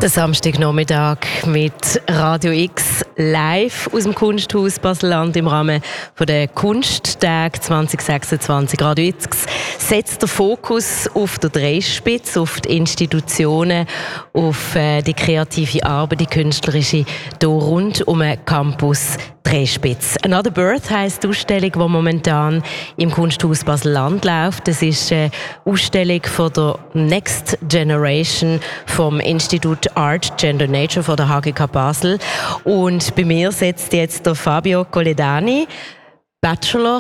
Der Samstagnachmittag mit Radio X live aus dem Kunsthaus Basel-Land im Rahmen der Kunsttag 2026. Radio X setzt den Fokus auf den Dreispitz, auf die Institutionen, auf die kreative Arbeit, die künstlerische, hier rund um den Campus Dreispitz. Another Birth heisst die Ausstellung, die momentan im Kunsthaus Basel-Land läuft. Das ist eine Ausstellung von der Next Generation vom Institut Art, Gender, Nature von der HGK Basel. Und bei mir sitzt jetzt der Fabio Coledani, Bachelor,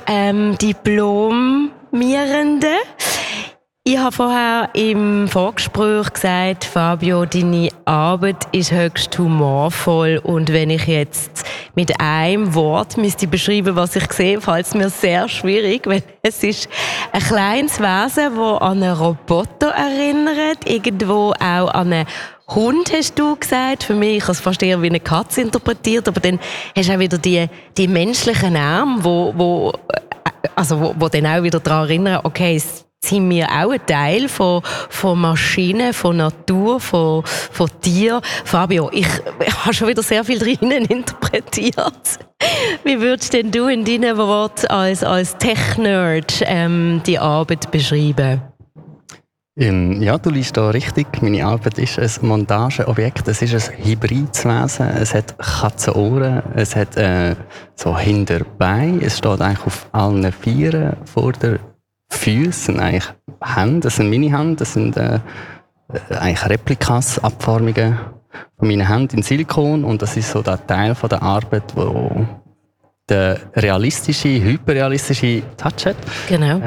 Diplomierende. Ich habe vorher im Vorgespräch gesagt, Fabio, deine Arbeit ist höchst humorvoll, und wenn ich jetzt mit einem Wort müsste beschreiben, was ich sehe, fällt es mir sehr schwierig, weil es ist ein kleines Wesen, das an einen Roboter erinnert, irgendwo auch an einen Hund, hast du gesagt. Für mich, ich habe es fast eher wie eine Katze interpretiert, aber dann hast du auch wieder die menschlichen Arme, wo dann auch wieder daran erinnern, okay, sind wir auch ein Teil von Maschinen, von Natur, von Tieren. Fabio, ich habe schon wieder sehr viel drinnen interpretiert. Wie würdest denn du in deinen Worten als Tech-Nerd die Arbeit beschreiben? Ja, du liest da richtig. Meine Arbeit ist ein Montageobjekt. Es ist ein hybrides Wesen. Es hat Katzenohren, es hat so Hinterbeine. Es steht eigentlich auf allen Vieren vor der Füße, sind eigentlich Hände, das sind meine Hände, das sind eigentlich Replikas, Abformungen von meinen Händen in Silikon, und das ist so der Teil von der Arbeit, wo der realistische, hyperrealistische Touch hat. Genau.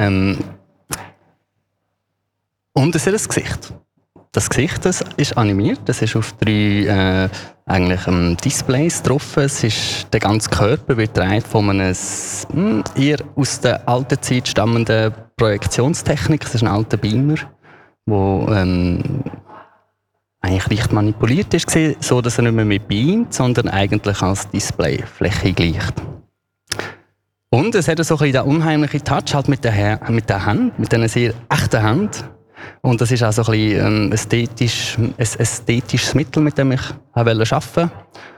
Und es hat ein Gesicht. Das Gesicht, das ist animiert, das ist auf 3 Displays drauf. Es ist, der ganze Körper wird getragen von einer eher aus der alten Zeit stammenden Projektionstechnik. Es ist ein alter Beamer, der eigentlich leicht manipuliert ist, so dass er nicht mehr mit beamt, sondern eigentlich als Displayfläche gleicht. Und es hat so ein bisschen den unheimlichen Touch halt mit der Hand, mit einer sehr echten Hand. Und das ist auch so ein bisschen ein ästhetisches Mittel, mit dem ich arbeiten wollte.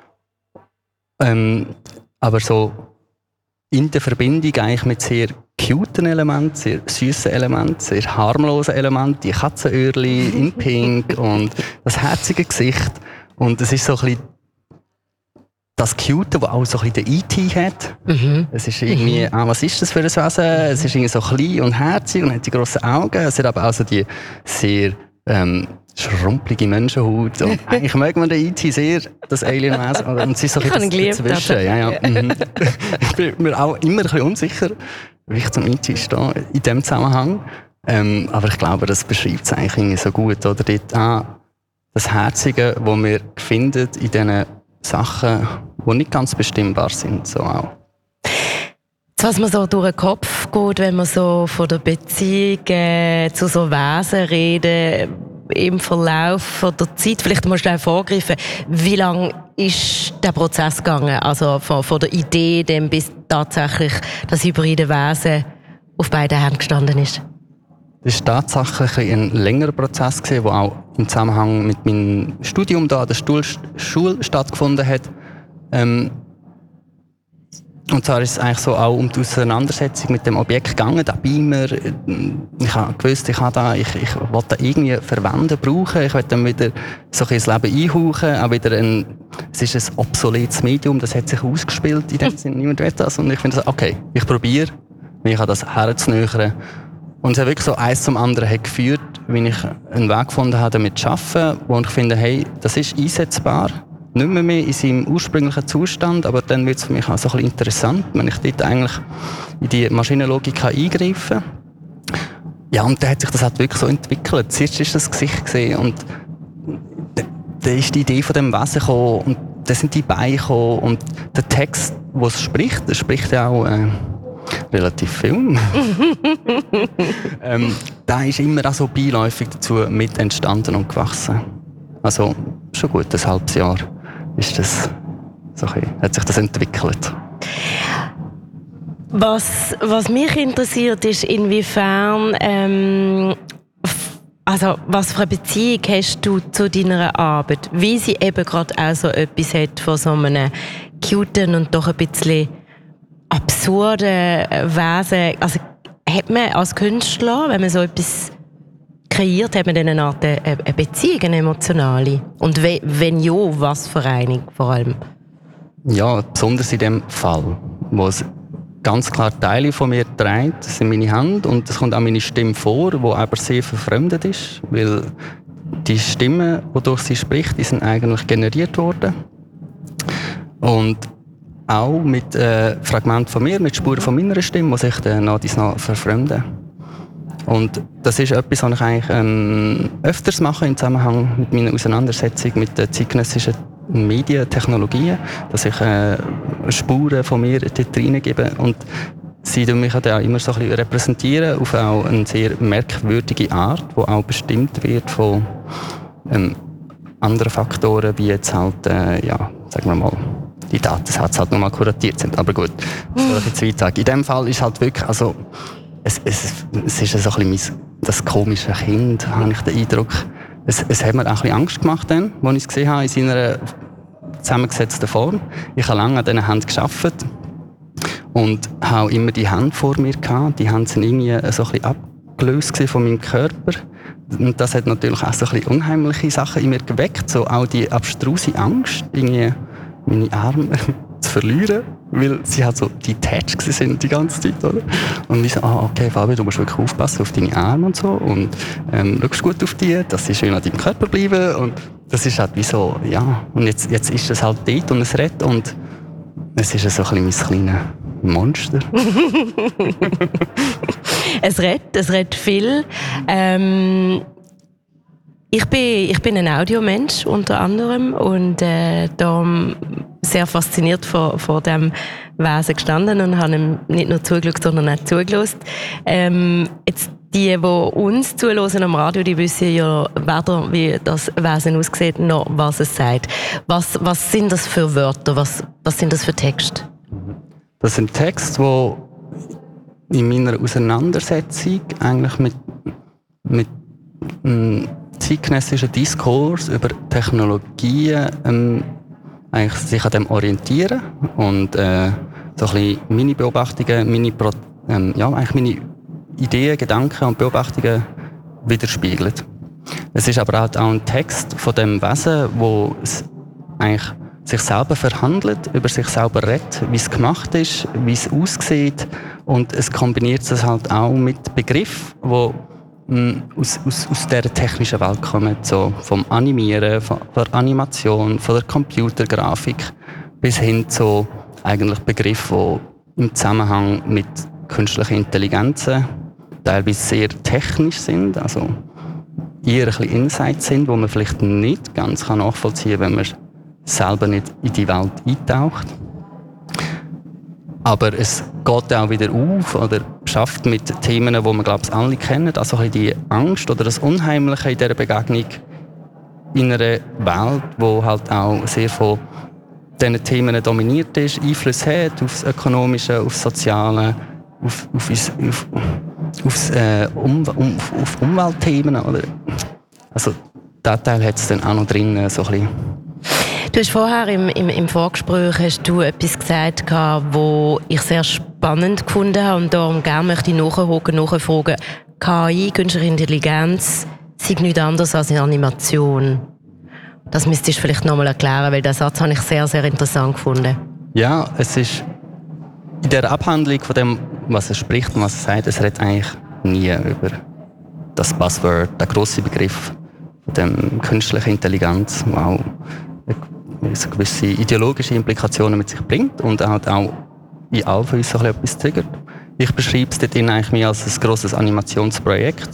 Aber so in der Verbindung eigentlich mit sehr cuten Elementen, sehr süßen Elementen, sehr harmlosen Elementen, die Katzenöhrli in Pink und das herzige Gesicht. Und es ist so ein bisschen das Cute, das auch so ein bisschen den E.T. hat. Mhm. Es ist irgendwie, was ist das für ein Wesen? Es ist irgendwie so klein und herzig und hat die grossen Augen. Es hat aber auch so die sehr schrumpelige Menschenhaut. Und eigentlich mögen wir den E.T. sehr, das Alien-Wesen. Und es ist so ein bisschen dazwischen. Ja. Mhm. Ich bin mir auch immer ein bisschen unsicher, wie ich zum E.T. stehe in diesem Zusammenhang. Aber ich glaube, das beschreibt es eigentlich irgendwie so gut. Oder dort das Herzige, das wir finden in diesen Sachen, die nicht ganz bestimmbar sind, so auch. Was mir so durch den Kopf geht, wenn man so von der Beziehung zu so Wesen redet, im Verlauf der Zeit, vielleicht musst du auch vorgreifen, wie lange ist der Prozess gegangen? Also von der Idee dem bis tatsächlich das hybride Wesen auf beiden Händen gestanden ist? Das war tatsächlich ein längerer Prozess, der auch im Zusammenhang mit meinem Studium da an der Schule stattgefunden hat. Und zwar ist es eigentlich so auch um die Auseinandersetzung mit dem Objekt gegangen, der Beamer. Ich habe gewusst, ich will da irgendwie verwenden, brauchen. Ich will dann wieder so ein ins Leben einhauchen. Auch wieder es ist ein obsoletes Medium, das hat sich ausgespielt in dem Sinne. Niemand will das. Und ich finde so, okay, ich probiere, mich an das herznähern. Und es hat wirklich so eins zum anderen hat geführt, wie ich einen Weg gefunden habe, damit zu arbeiten, wo ich finde, hey, das ist einsetzbar. Nicht mehr in seinem ursprünglichen Zustand, aber dann wird es für mich auch so ein bisschen interessant, wenn ich dort eigentlich in die Maschinenlogik eingreifen kann. Ja, und dann hat sich das halt wirklich so entwickelt. Zuerst war das Gesicht gesehen und dann ist die Idee von dem Wesen gekommen und dann sind die Beine gekommen und der Text, der es spricht, der spricht ja auch relativ viel. Da ist immer auch so beiläufig dazu mit entstanden und gewachsen. Also schon gut ein halbes Jahr ist das so hat sich das entwickelt. Was mich interessiert ist, inwiefern Also, was für eine Beziehung hast du zu deiner Arbeit? Wie sie eben gerade auch so etwas hat von so einem cuten und doch ein bisschen absurden Wesen. Also, hat man als Künstler, wenn man so etwas kreiert, hat man dann eine Art eine Beziehung, eine emotionale? Und wenn ja, was für eine vor allem? Ja, besonders in dem Fall, wo es ganz klar Teile von mir trägt, das sind meine Hände und es kommt auch meine Stimme vor, die aber sehr verfremdet ist, weil die Stimme, wodurch sie spricht, die sind eigentlich generiert worden. Und auch mit Fragmenten von mir, mit Spuren von meiner Stimme, die sich dann nach verfremden. Und das ist etwas, was ich eigentlich öfters mache im Zusammenhang mit meiner Auseinandersetzung mit den zeitgenössischen Medien, Technologien, dass ich Spuren von mir dort reingebe. Und sie tun mich dann auch immer so ein bisschen repräsentieren auf auch eine sehr merkwürdige Art, die auch bestimmt wird von anderen Faktoren, wie jetzt halt, sagen wir mal, die Datensätze halt nochmal kuratiert sind. Aber gut, das soll ich jetzt weit sagen. In dem Fall ist halt wirklich, also, es ist so ein bisschen das komische Kind, habe ich den Eindruck. Es hat mir auch ein bisschen Angst gemacht, dann, als ich es gesehen habe, in seiner zusammengesetzten Form. Ich habe lange an diesen Händen gearbeitet und habe immer die Hände vor mir gehabt. Die Hände sind irgendwie so ein bisschen abgelöst von meinem Körper. Und das hat natürlich auch so ein bisschen unheimliche Sachen in mir geweckt. So auch die abstruse Angst, irgendwie meine Arme zu verlieren, weil sie halt so detached sind die ganze Zeit, oder? Und ich so, okay, Fabio, du musst wirklich aufpassen auf deine Arme und so und schaust gut auf die, dass sie schön an deinem Körper bleiben und das ist halt wie so, ja, und jetzt ist es halt dort und es redet und es ist so ein bisschen mein kleines Monster. Es redet viel. Ich bin ein Audiomensch unter anderem und darum sehr fasziniert vor dem Wesen gestanden und habe ihm nicht nur zugeschaut, sondern auch zugelassen. Jetzt die uns zuhören am Radio, die wissen ja weder, wie das Wesen aussieht, noch was es sagt. Was sind das für Wörter? Was sind das für Texte? Das sind Texte, die in meiner Auseinandersetzung eigentlich mit zeitgenössischen Diskurs über Technologien eigentlich sich an dem orientieren und so ein bisschen meine Beobachtungen, eigentlich meine Ideen, Gedanken und Beobachtungen widerspiegeln. Es ist aber halt auch ein Text von dem Wesen, wo es eigentlich sich selber verhandelt, über sich selber redet, wie es gemacht ist, wie es aussieht und es kombiniert es halt auch mit Begriffen, die aus dieser technischen Welt kommen, so vom Animieren, von der Animation, von der Computergrafik bis hin zu eigentlich Begriffen, die im Zusammenhang mit künstlichen Intelligenzen teilweise sehr technisch sind, also eher ein bisschen Insights sind, wo man vielleicht nicht ganz nachvollziehen kann, wenn man selber nicht in die Welt eintaucht. Aber es geht auch wieder auf oder schafft mit Themen, die man, glaube ich, alle kennen. Also die Angst oder das Unheimliche in dieser Begegnung in einer Welt, die halt auch sehr von diesen Themen dominiert ist, Einfluss hat auf das Ökonomische, auf das Soziale, auf Umweltthemen. Oder? Also diesen Teil hat es dann auch noch drin, so ein bisschen. Du hast vorher im Vorgespräch hast du etwas gesagt, was ich sehr spannend gefunden habe und darum gerne möchte ich nachfragen. KI, künstliche Intelligenz, sei nichts anderes als eine Animation. Das müsstest du vielleicht nochmal erklären, weil den Satz habe ich sehr, sehr interessant gefunden. Ja, es ist in der Abhandlung von dem, was er spricht und was er sagt, es redet eigentlich nie über das Buzzword, der grosse Begriff von dem künstliche Intelligenz, wow. Gewisse ideologische Implikationen mit sich bringt und auch in all von uns so etwas triggert. Ich beschreibe es dort eigentlich mehr als ein grosses Animationsprojekt.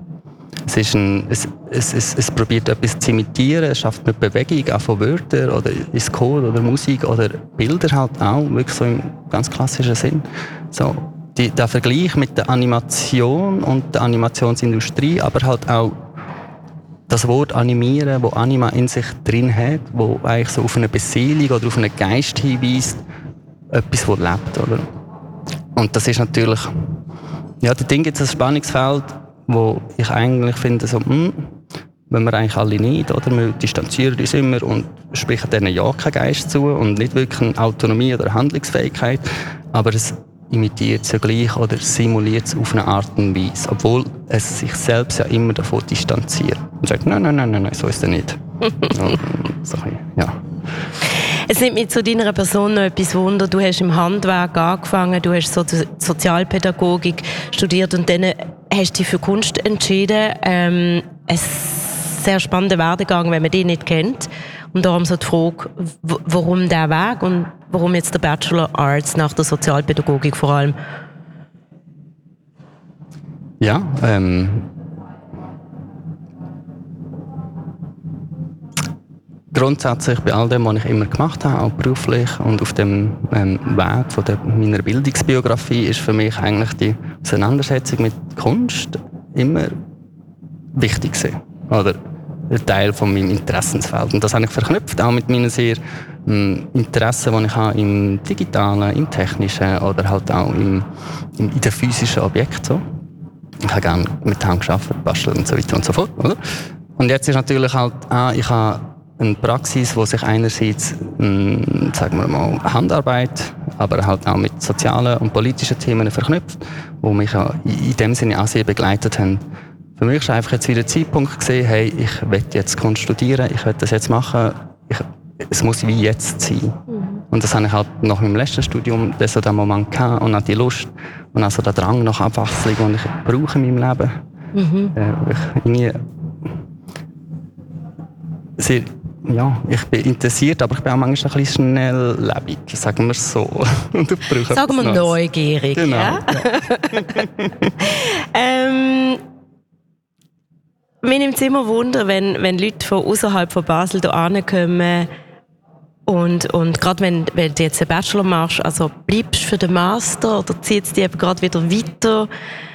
Es probiert etwas zu imitieren, es schafft mit Bewegung, auch von Wörtern oder ins Code oder Musik oder Bilder halt auch, wirklich so im ganz klassischen Sinn. So, der Vergleich mit der Animation und der Animationsindustrie, aber halt auch das Wort animieren, wo Anima in sich drin hat, wo eigentlich so auf eine Beseelung oder auf einen Geist hinweist, etwas, das lebt, oder? Und das ist natürlich, ja, da gibt es ein Spannungsfeld, wo ich eigentlich finde, so, wenn wir eigentlich alle nicht, oder? Wir distanzieren uns immer und sprechen denen ja keinen Geist zu und nicht wirklich eine Autonomie oder Handlungsfähigkeit, aber es imitiert es ja gleich oder simuliert es auf eine Art und Weise, obwohl es sich selbst ja immer davon distanziert und sagt, nein, so ist es nicht. So, ja. Es nimmt mich zu deiner Person noch etwas Wunder. Du hast im Handwerk angefangen, du hast Sozialpädagogik studiert und dann hast du dich für Kunst entschieden. Ein sehr spannender Werdegang, wenn man den nicht kennt. Und darum so die Frage, warum der Weg und warum jetzt der Bachelor Arts nach der Sozialpädagogik vor allem? Ja, grundsätzlich bei all dem, was ich immer gemacht habe, auch beruflich und auf dem Weg von meiner Bildungsbiografie, ist für mich eigentlich die Auseinandersetzung mit Kunst immer wichtig gewesen. Oder ein Teil von meinem Interessensfeld. Und das habe ich verknüpft, auch mit meinen sehr Interessen, die ich habe im Digitalen, im Technischen oder halt auch in den physischen Objekten. So. Ich habe gerne mit Hand gearbeitet, basteln und so weiter und so fort. Oder? Und jetzt ist natürlich halt, ich habe eine Praxis, die sich einerseits, sagen wir mal, Handarbeit, aber halt auch mit sozialen und politischen Themen verknüpft, die mich ja in dem Sinne auch sehr begleitet haben. Für mich war einfach jetzt wieder der Zeitpunkt gesehen, hey, ich will jetzt Kunst studieren, ich will das jetzt machen, es muss wie jetzt sein. Und das habe ich halt nach meinem letzten Studium so den Moment gehabt und auch die Lust und auch so den Drang nach Abwechslung, den ich brauche in meinem Leben. Ich bin interessiert, aber ich bin auch manchmal ein bisschen schnelllebig, sagen wir es so. Und sagen wir neugierig. Genau. Ja? Mir nimmt es immer Wunder, wenn Leute von außerhalb von Basel hierher kommen und gerade wenn du jetzt einen Bachelor machst, also bleibst du für den Master oder zieht es dich eben gerade wieder weiter?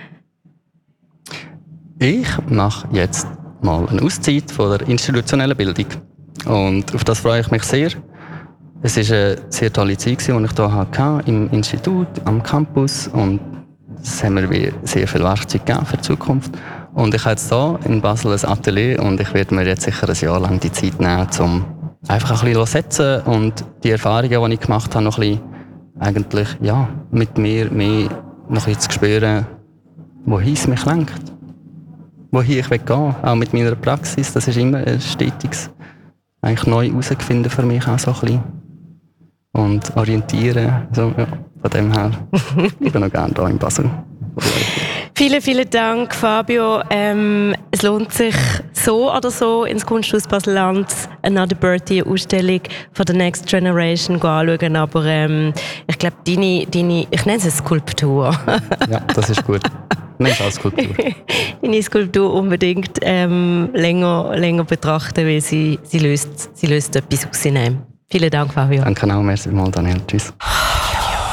Ich mache jetzt mal eine Auszeit von der institutionellen Bildung. Und auf das freue ich mich sehr. Es war eine sehr tolle Zeit, die ich hier hatte, im Institut, am Campus. Und es haben mir sehr viel Werkzeug gegeben für die Zukunft. Und ich habe jetzt hier in Basel ein Atelier und ich werde mir jetzt sicher ein Jahr lang die Zeit nehmen, um einfach ein bisschen setzen und die Erfahrungen, die ich gemacht habe, noch ein bisschen, eigentlich, ja, mit mir mehr noch ein bisschen zu spüren, wohin es mich lenkt. Wohin ich gehen will, auch mit meiner Praxis. Das ist immer ein stetiges, eigentlich neu herausfinden für mich auch so ein bisschen. Und orientieren, so, ja, von dem her. Ich bin noch gerne hier in Basel. Vielen, vielen Dank, Fabio. Es lohnt sich so oder so ins Kunsthaus Basel-Land Another Birthday Ausstellung von der Next Generation anschauen. Aber ich glaube, deine, ich nenne es eine Skulptur. Ja, das ist gut. Nimm es als Skulptur. Deine Skulptur unbedingt länger betrachten, weil sie löst etwas aus. Vielen Dank, Fabio. Danke auch, merci mal, Daniel. Tschüss.